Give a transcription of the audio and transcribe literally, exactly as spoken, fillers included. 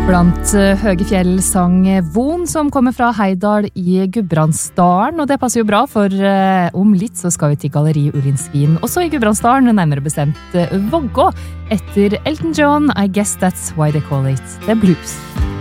Blant høge fjell sang Von, som kommer fra Heidal i Gudbrandsdalen, og det passer jo bra, for om litt så skal vi til Galleri Ullensvin, også i Gudbrandsdalen, nærmere bestemt Vågå, etter Elton John, I guess that's why they call it the blues.